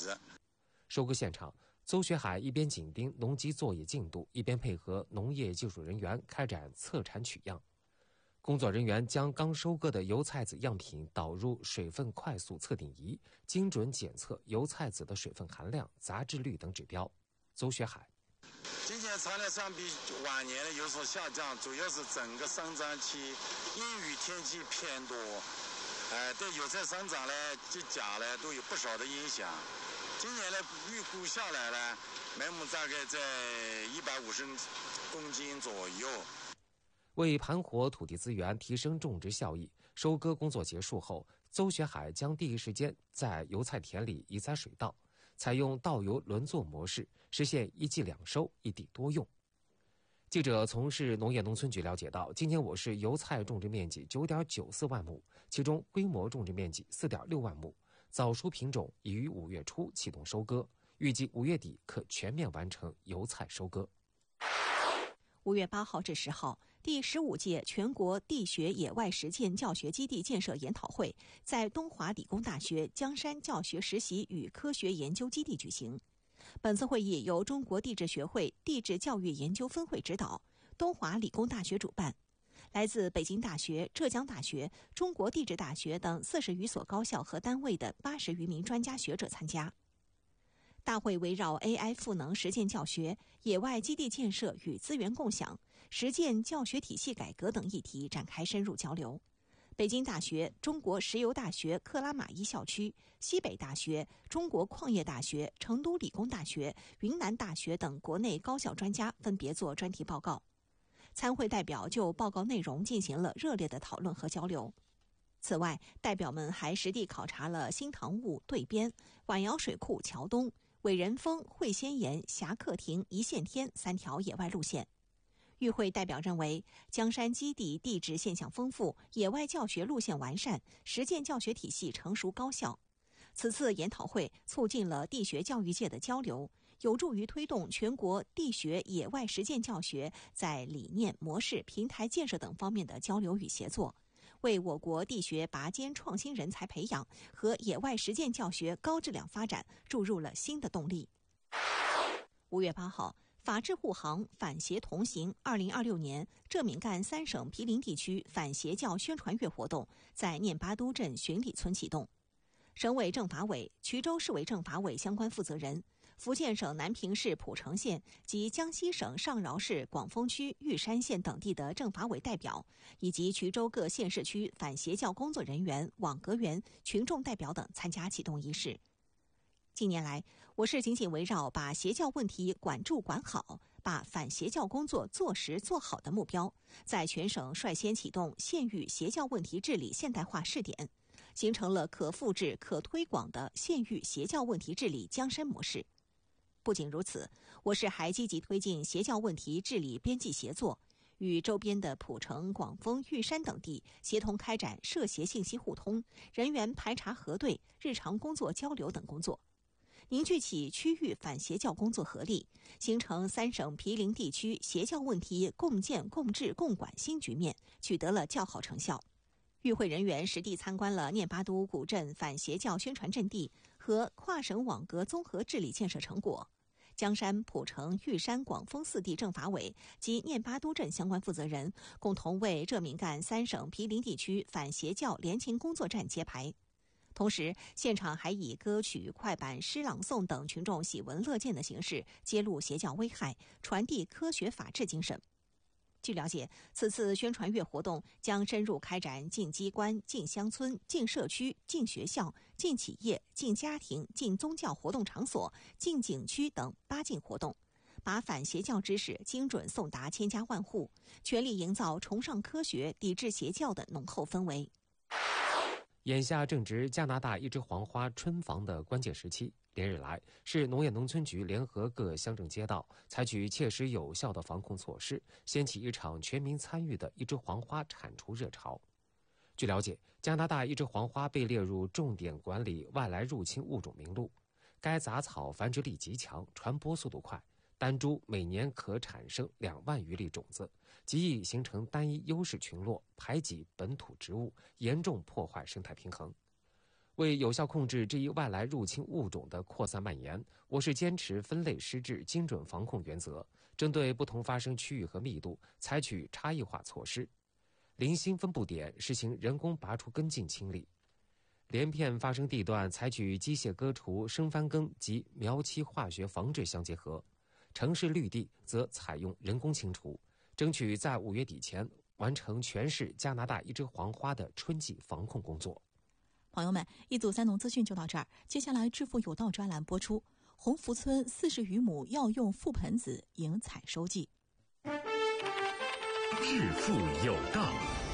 值。 收割现场，邹学海一边紧盯农机作业进度，一边配合农业技术人员开展测产取样。工作人员将刚收割的油菜籽样品导入水分快速测定仪，精准检测油菜籽的水分含量、杂质率等指标。邹学海： 今年产量相比往年的有所下降，主要是整个生长期阴雨天气偏多，对油菜生长呢、及钾呢都有不少的影响。今年呢预估下来呢，每亩大概在150公斤左右。 为盘活土地资源，提升种植效益，收割工作结束后，邹学海将第一时间在油菜田里移栽水稻，采用稻油轮作模式，实现一季两收、一地多用。记者从市农业农村局了解到，今年我市油菜种植面积9.94万亩，其中规模种植面积4.6万亩，早熟品种已于5月初启动收割，预计5月底可全面完成油菜收割。 5月8号至10号，第15届全国地学野外实践教学基地建设研讨会在东华理工大学江山教学实习与科学研究基地举行。本次会议由中国地质学会地质教育研究分会指导，东华理工大学主办，来自北京大学、浙江大学、中国地质大学等40余所高校和单位的80余名专家学者参加。大会围绕 AI 赋能实践教学、野外基地建设与资源共享、实践教学体系改革等议题展开深入交流。北京大学、中国石油大学克拉玛依校区、西北大学、中国矿业大学、成都理工大学、云南大学等国内高校专家分别做专题报告。参会代表就报告内容进行了热烈的讨论和交流。此外，代表们还实地考察了新塘坞对边、碗窑水库桥东、伟人峰、会仙岩、侠客亭、一线天3条野外路线。与会代表认为，江山基地地质现象丰富，野外教学路线完善，实践教学体系成熟高效。此次研讨会促进了地学教育界的交流，有助于推动全国地学野外实践教学在理念、模式、平台建设等方面的交流与协作，为我国地学拔尖创新人才培养和野外实践教学高质量发展注入了新的动力。5月8号，法治护航，反邪同行2026年浙闽赣3省毗邻地区反邪教宣传月活动在念巴都镇巡礼村启动。省委政法委、衢州市委政法委相关负责人、福建省南平市浦城县及江西省上饶市广丰区玉山县等地的政法委代表，以及衢州各县市区反邪教工作人员、网格员、群众代表等参加启动仪式。近年来，我市紧紧围绕把邪教问题管住管好，把反邪教工作做实做好的目标，在全省率先启动县域邪教问题治理现代化试点，形成了可复制、可推广的县域邪教问题治理江山模式。不仅如此，我市还积极推进邪教问题治理边际协作，与周边的浦城、广丰、玉山等地协同开展涉邪信息互通、人员排查核对、日常工作交流等工作，凝聚起区域反邪教工作合力，形成3省毗邻地区邪教问题共建共治共管新局面，取得了较好成效。与会人员实地参观了念巴都古镇反邪教宣传阵地和跨省网格综合治理建设成果。江山、浦城、玉山、广丰4地政法委及念巴都镇相关负责人共同为浙闽赣3省毗邻地区反邪教联勤工作站揭牌。同时，现场还以歌曲、快板、诗朗诵等群众喜闻乐见的形式揭露邪教危害，传递科学法治精神。据了解，此次宣传月活动将深入开展进机关、进乡村、进社区、进学校、进企业、进家庭、进宗教活动场所、进景区等8进活动，把反邪教知识精准送达千家万户，全力营造崇尚科学、抵制邪教的浓厚氛围。 眼下正值加拿大一枝黄花春防的关键时期，连日来，市农业农村局联合各乡镇街道，采取切实有效的防控措施，掀起一场全民参与的一枝黄花铲除热潮。据了解，加拿大一枝黄花被列入重点管理外来入侵物种名录。该杂草繁殖力极强，传播速度快，单株每年可产生2万余粒种子，极易形成单一优势群落，排挤本土植物，严重破坏生态平衡。 为有效控制这一外来入侵物种的扩散蔓延，我市坚持分类施治、精准防控原则，针对不同发生区域和密度，采取差异化措施。零星分布点实行人工拔除根茎清理，连片发生地段采取机械割除、生翻耕及苗期化学防治相结合，城市绿地则采用人工清除，争取在5月底前完成全市加拿大一枝黄花的春季防控工作。 朋友们，一组三农资讯就到这儿，接下来致富有道专栏播出。鸿福村40余亩药用覆盆子迎采收季。 致富有道。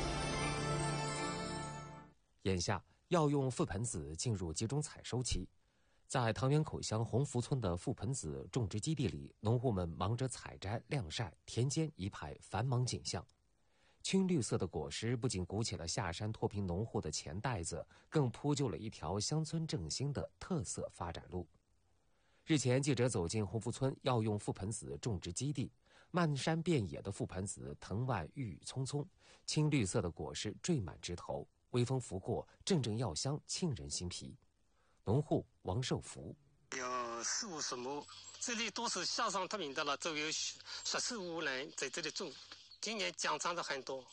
眼下，药用覆盆子进入集中采收期。在塘源口乡鸿福村的覆盆子种植基地里，农户们忙着采摘、晾晒，田间一派繁忙景象。青绿色的果实不仅鼓起了下山脱贫农户的钱袋子，更铺就了一条乡村振兴的特色发展路。日前，记者走进鸿福村药用覆盆子种植基地，漫山遍野的覆盆子藤蔓郁郁葱葱，青绿色的果实缀满枝头，微风拂过，阵阵药香沁人心脾。农户王寿福有40-50亩，这里都是下上脱贫的了，都有14-15人在这里种。今年奖长的很多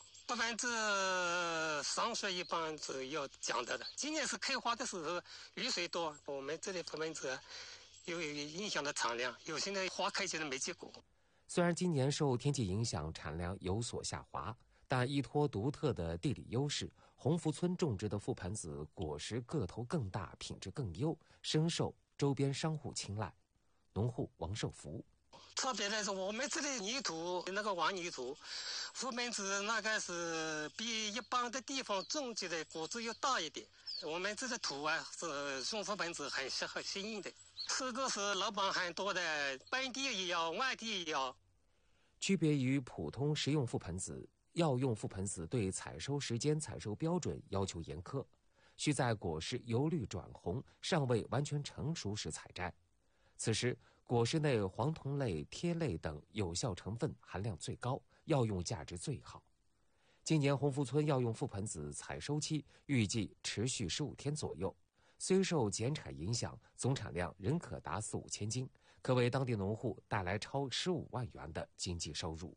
，30%一般是要奖的。今年是开花的时候雨水多，我们这里覆盆子有影响的产量，有些的花开起来没结果。 虽然今年受天气影响，产量有所下滑，但依托独特的地理优势，鸿福村种植的覆盆子果实个头更大，品质更优，深受周边商户青睐。农户王寿福。 特别来说，我们这里泥土那个黄泥土，覆盆子那个是比一般的地方种植的果子要大一点。我们这个土啊是种覆盆子很适合适应的。这个是老板很多的，本地也要，外地也要。 区别于普通食用覆盆子，药用覆盆子对采收时间、采收标准要求严苛，需在果实由绿转红、尚未完全成熟时采摘。此时，果实内黄酮类、萜类等有效成分含量最高，药用价值最好。今年鸿福村药用覆盆子采收期预计持续15天左右，虽受减产影响，总产量仍可达4-5千斤，可为当地农户带来超15万元的经济收入。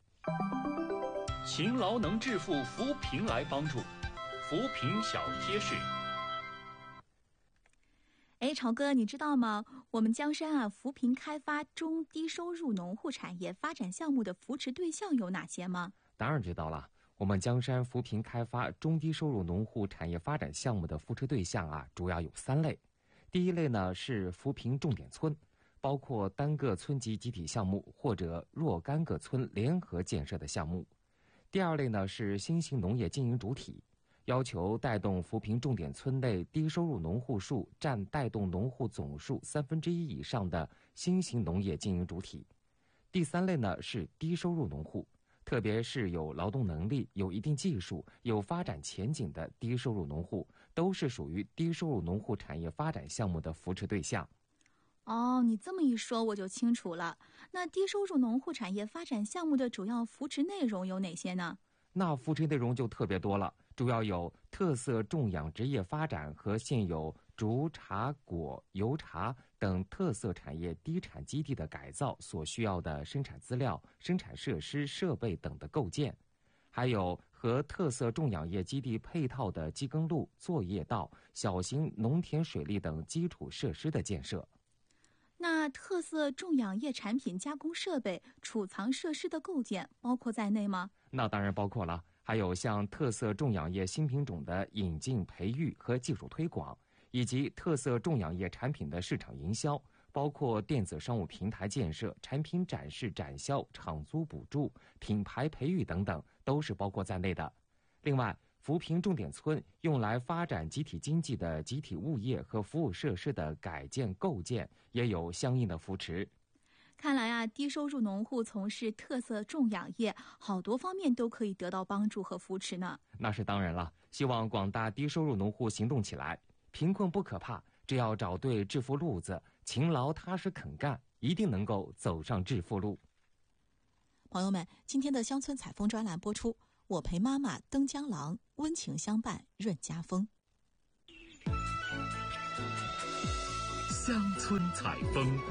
勤劳能致富，扶贫来帮助，扶贫小贴士。 朝哥，你知道吗？我们江山扶贫开发中低收入农户产业发展项目的扶持对象有哪些吗？ 当然知道了，我们江山扶贫开发中低收入农户产业发展项目的扶持对象主要有3类。第一类呢是扶贫重点村，包括单个村级集体项目或者若干个村联合建设的项目。第二类呢是新型农业经营主体，要求带动扶贫重点村内低收入农户数占带动农户总数1/3以上的新型农业经营主体。第3类呢是低收入农户，特别是有劳动能力、有一定技术、有发展前景的低收入农户，都是属于低收入农户产业发展项目的扶持对象。 你这么一说我就清楚了。那低收入农户产业发展项目的主要扶持内容有哪些呢？ 那扶持内容就特别多了，主要有特色种养殖业发展和现有竹、茶、果、油茶等特色产业低产基地的改造所需要的生产资料、生产设施、设备等的构建，还有和特色种养业基地配套的机耕路、作业道、小型农田水利等基础设施的建设。 那特色种养业产品加工设备、储藏设施的构建包括在内吗？ 那当然包括了，还有像特色种养业新品种的引进、培育和技术推广，以及特色种养业产品的市场营销，包括电子商务平台建设、产品展示展销、场租补助、品牌培育等等，都是包括在内的。另外，扶贫重点村用来发展集体经济的集体物业和服务设施的改建构建也有相应的扶持。 看来低收入农户从事特色种养业，好多方面都可以得到帮助和扶持呢。 那是当然了，希望广大低收入农户行动起来，贫困不可怕，只要找对致富路子，勤劳踏实肯干，一定能够走上致富路。 朋友们，今天的乡村采风专栏播出，我陪妈妈登江廊，温情相伴润家风。 乡村采风。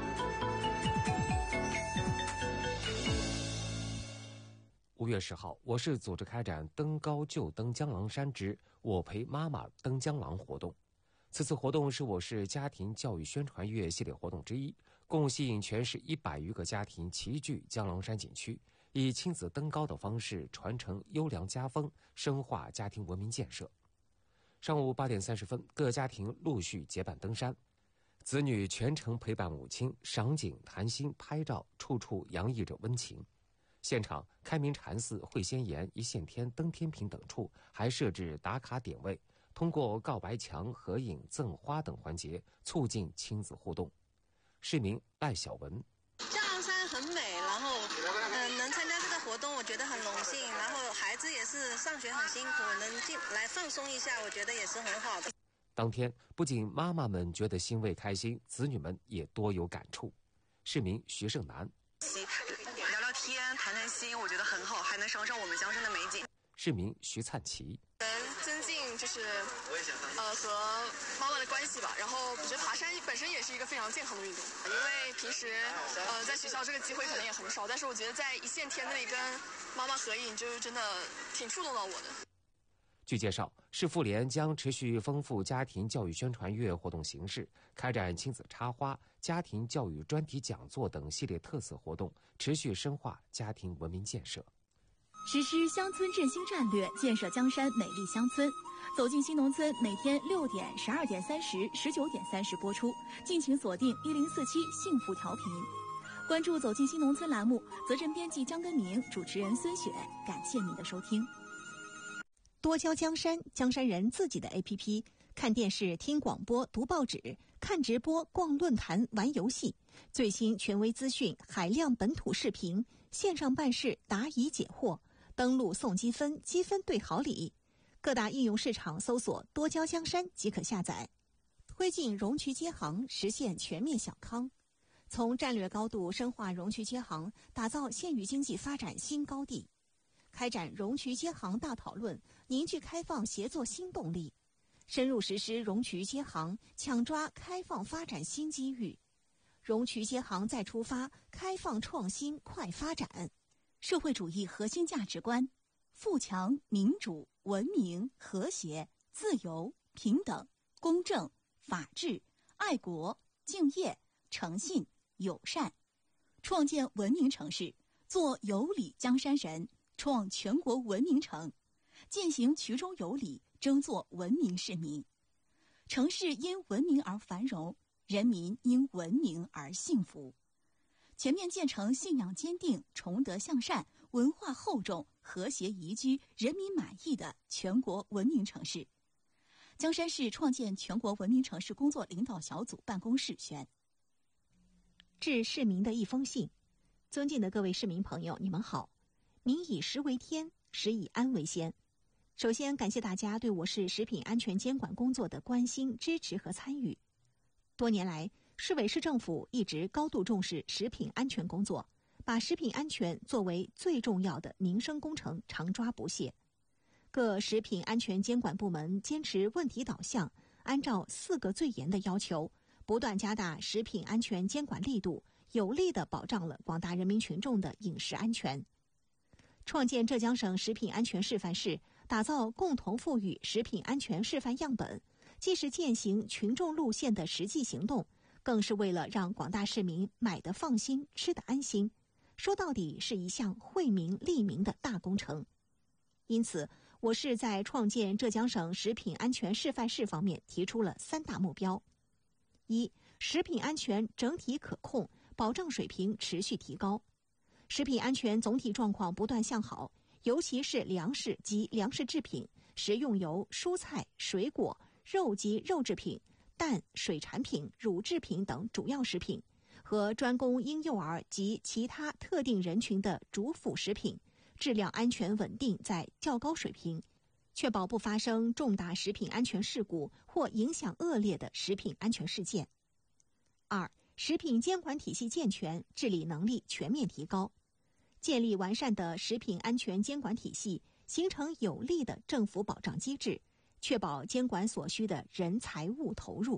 5月10号，我市组织开展登高就登江郎山之我陪妈妈登江郎活动。此次活动是我市家庭教育宣传月系列活动之一，共吸引全市100余个家庭齐聚江郎山景区，以亲子登高的方式传承优良家风，深化家庭文明建设。上午8点30分，各家庭陆续结伴登山，子女全程陪伴母亲，赏景、谈心、拍照，处处洋溢着温情。现场开明禅寺、会仙岩、一线天、登天坪等处还设置打卡点位，通过告白墙、合影、赠花等环节促进亲子互动。市民赖小文： 江郎山很美，然后能参加这个活动，我觉得很荣幸。然后孩子也是上学很辛苦，能进来放松一下，我觉得也是很好的。 当天不仅妈妈们觉得欣慰开心，子女们也多有感触。市民徐胜南： 聊聊天，谈谈心，我觉得很好，还能赏赏我们江山的美景。 市民徐灿奇： 增进和妈妈的关系吧。然后我觉得爬山本身也是一个非常健康的运动，因为平时在学校这个机会可能也很少，但是我觉得在一线天那里跟妈妈合影，就是真的挺触动到我的。 据介绍，市妇联将持续丰富家庭教育宣传月活动形式，开展亲子插花、家庭教育专题讲座等系列特色活动，持续深化家庭文明建设。 实施乡村振兴战略，建设江山美丽乡村。走进新农村，每天6点、12点30、19点30播出，敬请锁定1047幸福调频。关注走进新农村栏目，责任编辑江根明，主持人孙雪，感谢您的收听。 多教江山，江山人自己的 APP， 看电视、听广播、读报纸、看直播、逛论坛、玩游戏，最新权威资讯、海量本土视频，线上办事、答疑解惑，登录送积分，积分兑好礼。各大应用市场搜索“多教江山”即可下载。推进容渠接航，实现全面小康。从战略高度深化容渠接航，打造县域经济发展新高地。开展容渠接航大讨论，凝聚开放协作新动力，深入实施容渠接航，抢抓开放发展新机遇。容渠接航再出发，开放创新快发展。 社会主义核心价值观：富强、民主、文明、和谐、自由、平等、公正、法治、爱国、敬业、诚信、友善。创建文明城市，做有礼江山人，创全国文明城，践行衢中有礼，争做文明市民。城市因文明而繁荣，人民因文明而幸福。全面建成信仰坚定、崇德向善、文化厚重、和谐宜居、人民满意的全国文明城市。江山市创建全国文明城市工作领导小组办公室宣： 致市民的一封信。尊敬的各位市民朋友，你们好。民以食为天，食以安为先。首先感谢大家对我市食品安全监管工作的关心、支持和参与。多年来，市委市政府一直高度重视食品安全工作，把食品安全作为最重要的民生工程，常抓不懈。各食品安全监管部门坚持问题导向，按照4个最严的要求，不断加大食品安全监管力度，有力地保障了广大人民群众的饮食安全。创建浙江省食品安全示范室，打造共同富裕食品安全示范样本，既是践行群众路线的实际行动，更是为了让广大市民买得放心、吃得安心。说到底是一项惠民利民的大工程。因此，我市在创建浙江省食品安全示范室方面提出了3大目标：一、食品安全整体可控，保障水平持续提高。食品安全总体状况不断向好，尤其是粮食及粮食制品、食用油、蔬菜、水果、肉及肉制品、蛋、水产品、乳制品等主要食品和专供婴幼儿及其他特定人群的主辅食品，质量安全稳定在较高水平，确保不发生重大食品安全事故或影响恶劣的食品安全事件。2、食品监管体系健全，治理能力全面提高。建立完善的食品安全监管体系，形成有力的政府保障机制，确保监管所需的人财物投入，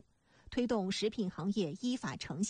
推动食品行业依法诚信